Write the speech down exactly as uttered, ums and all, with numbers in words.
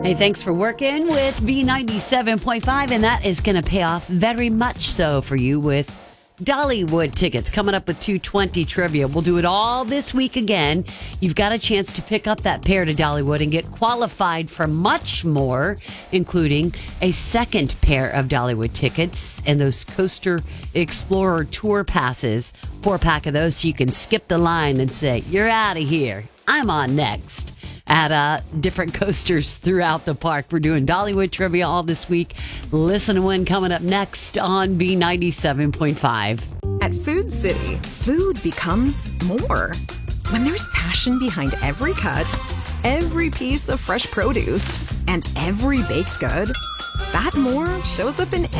Hey, thanks for working with B ninety-seven point five, and that is going to pay off very much so for you with Dollywood tickets. Coming up with two twenty trivia. We'll do it all this week again. You've got a chance to pick up that pair to Dollywood and get qualified for much more, including a second pair of Dollywood tickets and those Coaster Explorer Tour passes. Four pack of those so you can skip the line and say, you're out of here. I'm on next. At uh, different coasters throughout the park. We're doing Dollywood trivia all this week. Listen to one coming up next on B ninety-seven point five. At Food City, food becomes more. When there's passion behind every cut, every piece of fresh produce, and every baked good, that more shows up in